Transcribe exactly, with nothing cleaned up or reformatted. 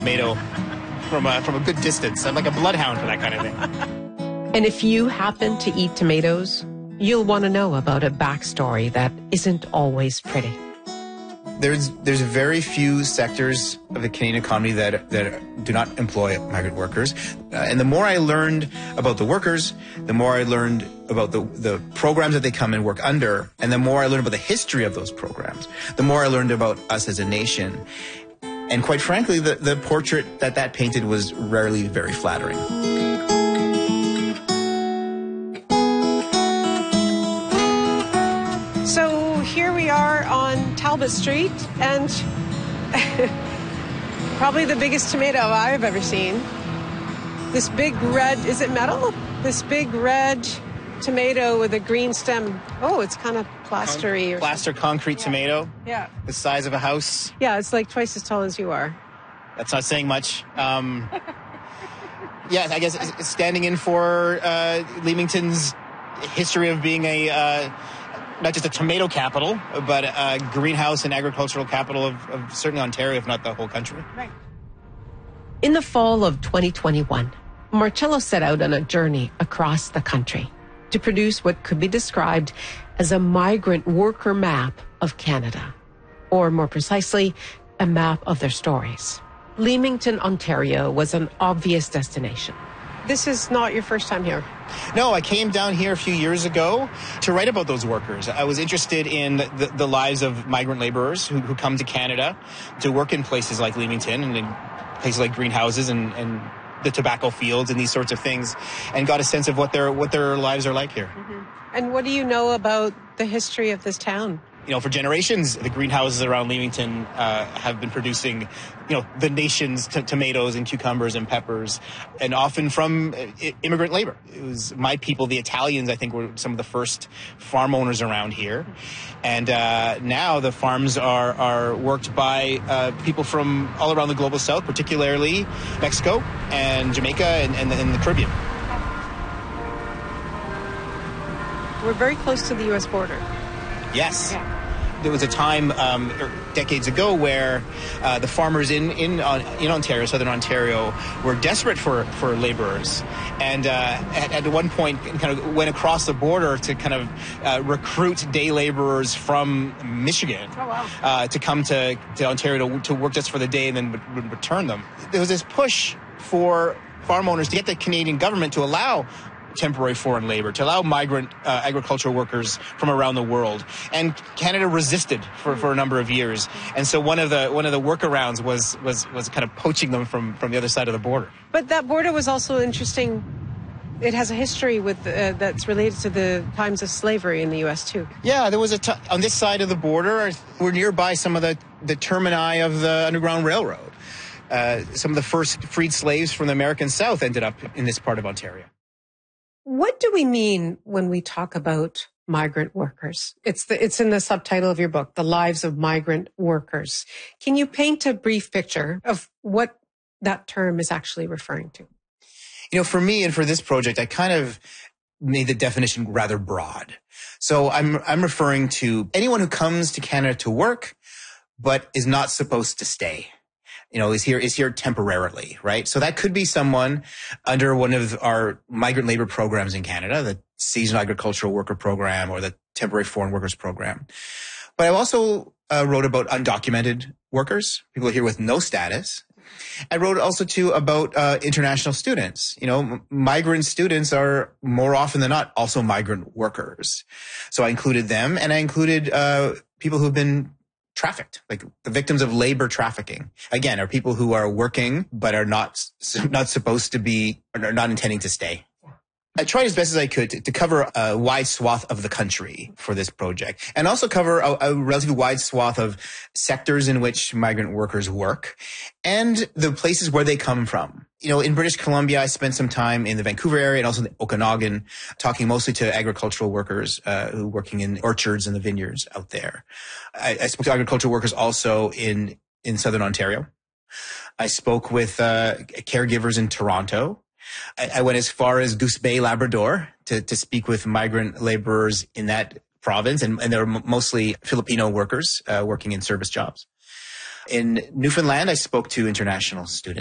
tomato from a, from a good distance. I'm like a bloodhound for that kind of thing. And if you happen to eat tomatoes, you'll want to know about a backstory that isn't always pretty. There's there's very few sectors of the Canadian economy that that do not employ migrant workers. Uh, and the more I learned about the workers, the more I learned about the, the programs that they come and work under, and the more I learned about the history of those programs, the more I learned about us as a nation. And quite frankly, the, the portrait that that painted was rarely very flattering. So here we are on Talbot Street, and probably the biggest tomato I've ever seen. This big red, is it metal? This big red tomato with a green stem. Oh, it's kind of plastery. Or Plaster something. concrete Yeah. tomato. Yeah. The size of a house. Yeah, it's like twice as tall as you are. That's not saying much. Um, yeah, I guess it's standing in for uh, Leamington's history of being a uh, not just a tomato capital, but a greenhouse and agricultural capital of, of certainly Ontario, if not the whole country. Right. In the fall of twenty twenty-one, Marcello set out on a journey across the country to produce what could be described as a migrant worker map of Canada, or more precisely, a map of their stories. Leamington, Ontario was an obvious destination. This is not your first time here. No, I came down here a few years ago to write about those workers. I was interested in the, the lives of migrant laborers who, who come to Canada to work in places like Leamington and in places like greenhouses and, and the tobacco fields and these sorts of things, and got a sense of what their what their lives are like here. Mm-hmm. And what do you know about the history of this town? You know, for generations, the greenhouses around Leamington uh, have been producing, you know, the nation's t- tomatoes and cucumbers and peppers, and often from I- immigrant labor. It was my people, the Italians, I think, were some of the first farm owners around here. And uh, now the farms are, are worked by uh, people from all around the global south, particularly Mexico and Jamaica and, and, and the Caribbean. We're very close to the U S border. Yes. Yeah. There was a time um, decades ago where uh, the farmers in in uh, in Ontario, southern Ontario, were desperate for, for laborers, and uh, at, at one point kind of went across the border to kind of uh, recruit day laborers from Michigan. Oh, wow. uh, to come to, to Ontario to, to work just for the day and then would, would return them. There was this push for farm owners to get the Canadian government to allow temporary foreign labor, to allow migrant uh, agricultural workers from around the world. And Canada resisted for, for a number of years. And so one of the one of the workarounds was was was kind of poaching them from, from the other side of the border. But that border was also interesting. It has a history with uh, that's related to the times of slavery in the U S too. Yeah, there was a t- on this side of the border, we're nearby some of the, the termini of the Underground Railroad. Uh, some of the first freed slaves from the American South ended up in this part of Ontario. What do we mean when we talk about migrant workers? It's the, it's in the subtitle of your book, The Lives of Migrant Workers. Can you paint a brief picture of what that term is actually referring to? You know, for me and for this project, I kind of made the definition rather broad. So I'm I'm referring to anyone who comes to Canada to work, but is not supposed to stay. You know, is here, is here temporarily, right? So that could be someone under one of our migrant labor programs in Canada, the Seasonal Agricultural Worker Program or the Temporary Foreign Workers Program. But I also uh, wrote about undocumented workers, people here with no status. I wrote also too about uh, international students. You know, m- migrant students are more often than not also migrant workers. So I included them, and I included uh, people who've been trafficked, like the victims of labor trafficking. Again, are people who are working but are not not supposed to be, or are not intending to stay. I tried as best as I could to, to cover a wide swath of the country for this project, and also cover a, a relatively wide swath of sectors in which migrant workers work and the places where they come from. You know, in British Columbia, I spent some time in the Vancouver area and also in the Okanagan, talking mostly to agricultural workers uh, who are working in orchards and the vineyards out there. I, I spoke to agricultural workers also in, in southern Ontario. I spoke with uh, caregivers in Toronto. I, I went as far as Goose Bay, Labrador, to, to speak with migrant laborers in that province, and, and they're mostly Filipino workers uh, working in service jobs. In Newfoundland, I spoke to international students.